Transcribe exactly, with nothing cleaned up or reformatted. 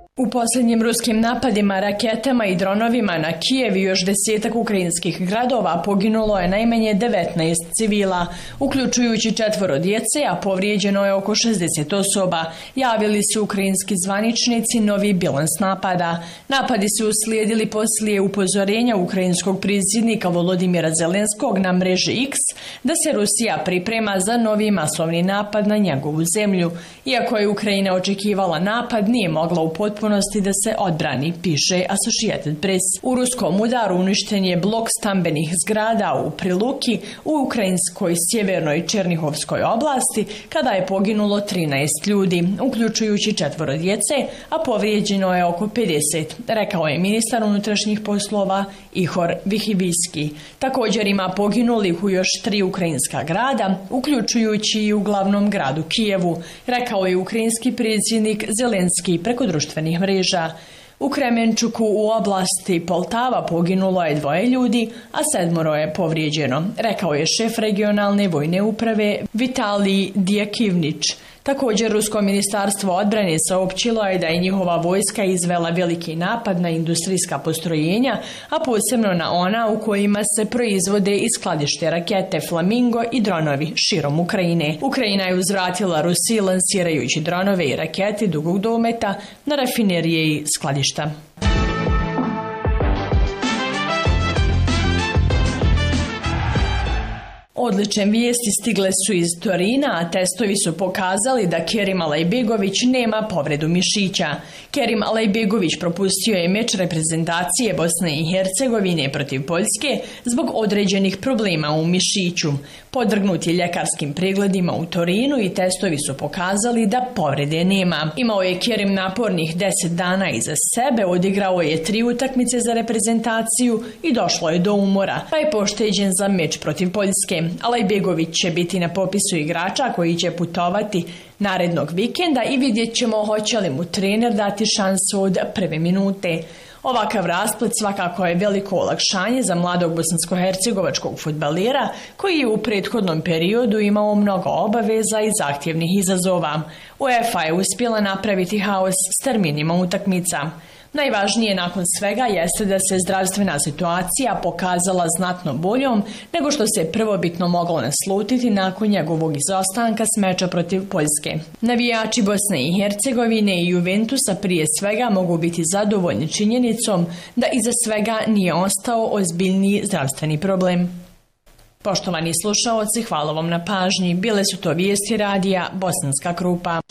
U posljednjim ruskim napadima, raketama i dronovima na Kijev i još desetak ukrajinskih gradova poginulo je najmanje devetnaest civila, uključujući četvoro djece, a povrijeđeno je oko šezdeset osoba, javili su ukrajinski zvaničnici novi bilans napada. Napadi su uslijedili poslije upozorenja ukrajinskog predsjednika Volodimira Zelenskog na mreži X da se Rusija priprema za novi masovni napad na njegovu zemlju. Iako je Ukrajina očekivala napad, nije mogla u potpunosti da se odbrani, piše Associated Press. U ruskom udaru uništen je blok stambenih zgrada u Priluki u ukrajinskoj sjevernoj Černihovskoj oblasti, kada je poginulo trinaest ljudi, uključujući četvoro djece, a povrijeđeno je oko pedeset, rekao je ministar unutrašnjih poslova Ihor Vihivijski. Također ima poginulih u još tri ukrajinska grada, uključujući i u glavnom gradu Kijevu, rekao je ukrajinski predsjednik Zelenski preko društvenih mreža. U Kremenčuku u oblasti Poltava poginulo je dvoje ljudi, a sedmoro je povrijeđeno, rekao je šef regionalne vojne uprave Vitalij Djakivnić. Također, Rusko ministarstvo odbrane saopćilo je da je njihova vojska izvela veliki napad na industrijska postrojenja, a posebno na ona u kojima se proizvode i skladište rakete Flamingo i dronovi širom Ukrajine. Ukrajina je uzvratila Rusiji lansirajući dronove i rakete dugog dometa na rafinerije i skladišta. Odlične vijesti stigle su iz Torina, a testovi su pokazali da Kerim Alajbegović nema povredu mišića. Kerim Alajbegović propustio je meč reprezentacije Bosne i Hercegovine protiv Poljske zbog određenih problema u mišiću. Podvrgnut je ljekarskim pregledima u Torinu i testovi su pokazali da povrede nema. Imao je Kerim napornih deset dana iza sebe, odigrao je tri utakmice za reprezentaciju i došlo je do umora, pa je pošteđen za meč protiv Poljske. Alajbegović će biti na popisu igrača koji će putovati narednog vikenda i vidjet ćemo hoće li mu trener dati šansu od prve minute. Ovakav rasplet svakako je veliko olakšanje za mladog bosansko-hercegovačkog fudbalera koji je u prethodnom periodu imao mnogo obaveza i zahtjevnih izazova. UEFA je uspjela napraviti haos s terminima utakmica. Najvažnije nakon svega jeste da se zdravstvena situacija pokazala znatno boljom nego što se prvobitno moglo naslutiti nakon njegovog izostanka s meča protiv Poljske. Navijači Bosne i Hercegovine i Juventusa prije svega mogu biti zadovoljni činjenicom da iza svega nije ostao ozbiljniji zdravstveni problem. Poštovani slušaoci, hvala vam na pažnji. Bile su to vijesti radija Bosanska Krupa.